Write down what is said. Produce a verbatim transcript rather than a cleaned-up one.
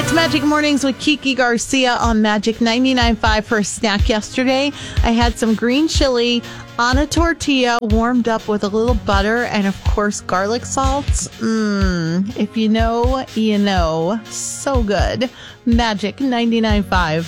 It's Magic Mornings with Kiki Garcia on Magic ninety-nine point five for a snack yesterday. I had some green chili on a tortilla warmed up with a little butter and, of course, garlic salts. Mmm, if you know, you know. So good. Magic ninety-nine point five.